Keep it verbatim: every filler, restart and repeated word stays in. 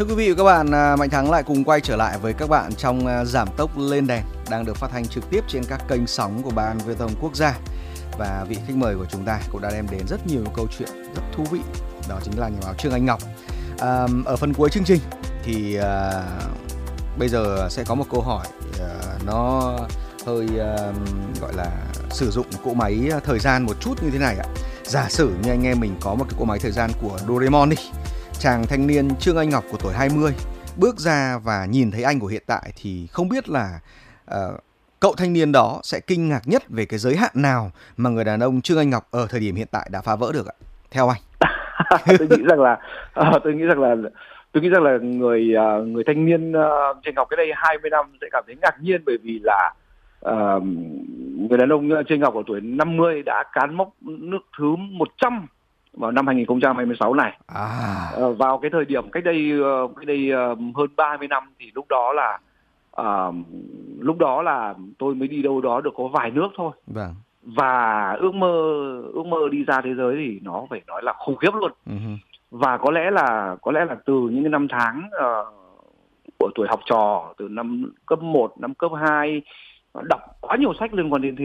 Thưa quý vị và các bạn, à, Mạnh Thắng lại cùng quay trở lại với các bạn trong à, Giảm tốc lên đèn đang được phát thanh trực tiếp trên các kênh sóng của Ban Viễn thông Quốc gia. Và vị khách mời của chúng ta cũng đã đem đến rất nhiều câu chuyện rất thú vị, đó chính là nhà báo Trương Anh Ngọc. À, ở phần cuối chương trình thì à, bây giờ sẽ có một câu hỏi à, nó hơi à, gọi là sử dụng cỗ máy thời gian một chút như thế này ạ. Giả sử như anh em mình có một cái cỗ máy thời gian của Doraemon đi. Chàng thanh niên Trương Anh Ngọc của tuổi hai mươi bước ra và nhìn thấy anh của hiện tại thì không biết là uh, cậu thanh niên đó sẽ kinh ngạc nhất về cái giới hạn nào mà người đàn ông Trương Anh Ngọc ở thời điểm hiện tại đã phá vỡ được ạ? Theo anh. tôi nghĩ rằng là uh, tôi nghĩ rằng là tôi nghĩ rằng là người uh, người thanh niên uh, Trương Ngọc cái đây hai mươi năm sẽ cảm thấy ngạc nhiên, bởi vì là uh, người đàn ông Trương Ngọc ở tuổi năm mươi đã cán mốc nước thứ một trăm vào năm hai nghìn không trăm hai mươi sáu này. À. Uh, vào cái thời điểm cách đây uh, cách đây uh, hơn ba mươi năm thì lúc đó là uh, lúc đó là tôi mới đi đâu đó được có vài nước thôi. Vâng. Và ước mơ ước mơ đi ra thế giới thì nó phải nói là khủng khiếp luôn. Uh-huh. Và có lẽ là có lẽ là từ những cái năm tháng uh, của tuổi học trò, từ năm cấp một, năm cấp hai, đọc quá nhiều sách liên quan đến thế